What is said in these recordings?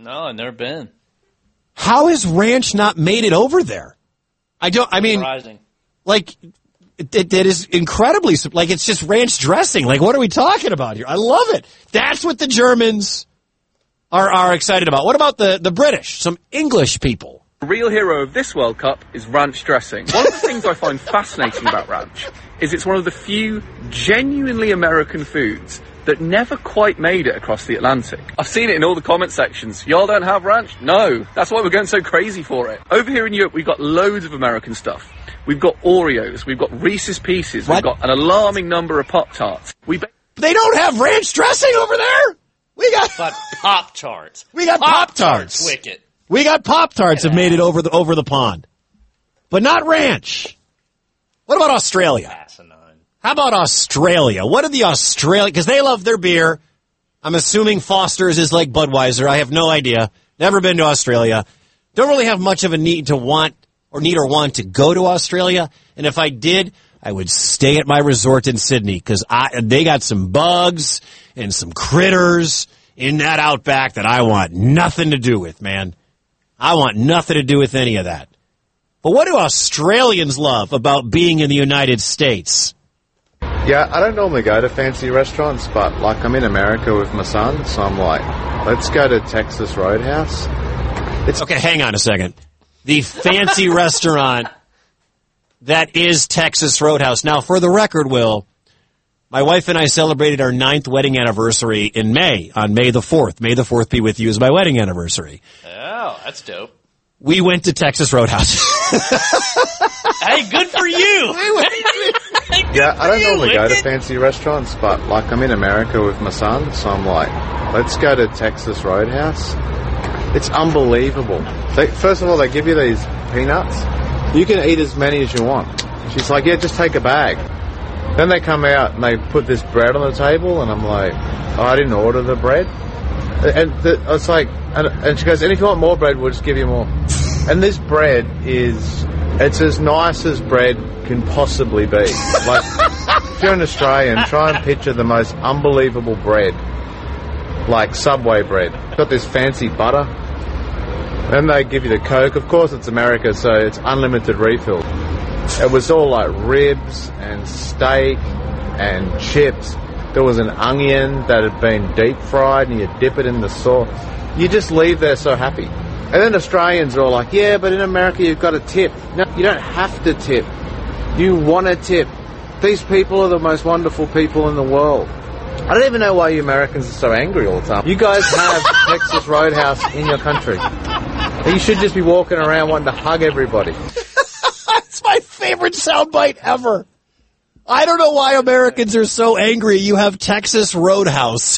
No, I've never been. How has ranch not made it over there? Surprising. Like, it is incredibly, like, it's just ranch dressing. Like, what are we talking about here? I love it. That's what the Germans are excited about. What about the British? Some English people. The real hero of this World Cup is ranch dressing. One of the things I find fascinating about ranch is it's one of the few genuinely American foods that never quite made it across the Atlantic. I've seen it in all the comment sections. Y'all don't have ranch? No. That's why we're going so crazy for it. Over here in Europe, we've got loads of American stuff. We've got Oreos, we've got Reese's Pieces, we've got an alarming number of Pop-Tarts. They don't have ranch dressing over there? But Pop-Tarts. We got Pop-Tarts. Wicked. We got Pop-Tarts have made it over the pond. But not ranch. What about Australia? Asinine. How about Australia? What are the Australian... Because they love their beer. I'm assuming Foster's is like Budweiser. I have no idea. Never been to Australia. Don't really have much of a need or want to go to Australia. And if I did, I would stay at my resort in Sydney because they got some bugs and some critters in that outback that I want nothing to do with, man. I want nothing to do with any of that. But what do Australians love about being in the United States? Yeah, I don't normally go to fancy restaurants, but like I'm in America with my son, so I'm like, let's go to Texas Roadhouse. Okay, hang on a second. The fancy restaurant that is Texas Roadhouse. Now, for the record, Will, my wife and I celebrated our 9th wedding anniversary in May, on May the 4th. May the 4th be with you is my wedding anniversary. Oh, that's dope. We went to Texas Roadhouse. Hey, good for you. Yeah, I don't normally go to fancy restaurants, but like I'm in America with my son, so I'm like, let's go to Texas Roadhouse. It's unbelievable. First of all, they give you these peanuts. You can eat as many as you want. She's like, yeah, just take a bag. Then they come out and they put this bread on the table, and I'm like, oh, I didn't order the bread. And it's like, and she goes, and if you want more bread, we'll just give you more. And this bread it's as nice as bread can possibly be. Like, if you're an Australian, try and picture the most unbelievable bread. Like Subway bread. Got this fancy butter. Then they give you the Coke. Of course, it's America, so it's unlimited refill. It was all like ribs and steak and chips. There was an onion that had been deep fried, and you dip it in the sauce. You just leave there so happy. And then Australians are all like, yeah, but in America you've got to tip. No, you don't have to tip. You want to tip. These people are the most wonderful people in the world. I don't even know why you Americans are so angry all the time. You guys have Texas Roadhouse in your country. You should just be walking around wanting to hug everybody. That's my favorite soundbite ever. I don't know why Americans are so angry you have Texas Roadhouse.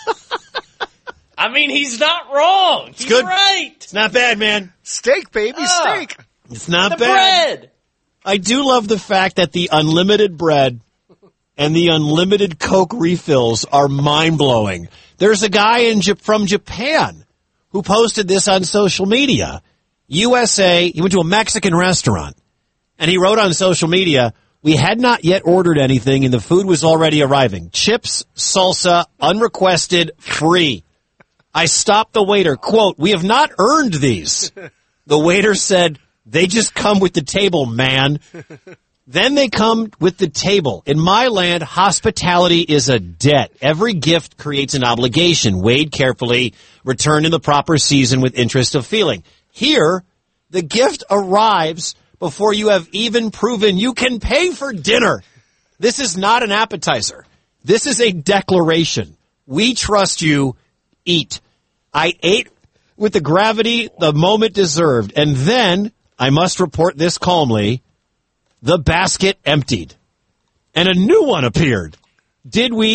I mean, he's not wrong. He's good. Right. It's not bad, man. Steak, baby, steak. It's not the bad. Bread. I do love the fact that the unlimited bread and the unlimited Coke refills are mind-blowing. There's a guy from Japan who posted this on social media. USA, he went to a Mexican restaurant, and he wrote on social media, we had not yet ordered anything, and the food was already arriving. Chips, salsa, unrequested, free. I stopped the waiter. Quote, we have not earned these. The waiter said, they just come with the table, man. Then they come with the table. In my land, hospitality is a debt. Every gift creates an obligation. Weighed carefully, returned in the proper season with interest of feeling. Here, the gift arrives before you have even proven you can pay for dinner. This is not an appetizer. This is a declaration. We trust you. Eat. I ate with the gravity the moment deserved. And then, I must report this calmly, the basket emptied. And a new one appeared. Did we, ...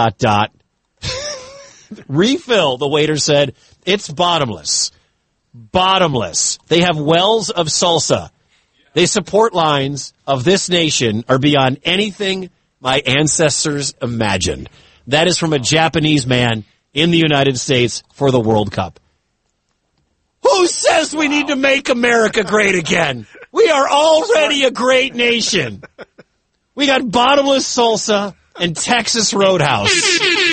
Refill, the waiter said. It's bottomless. Bottomless. They have wells of salsa. They support lines of this nation are beyond anything my ancestors imagined. That is from a Japanese man in the United States for the World Cup. Who says we need to make America great again? We are already a great nation. We got bottomless salsa and Texas Roadhouse.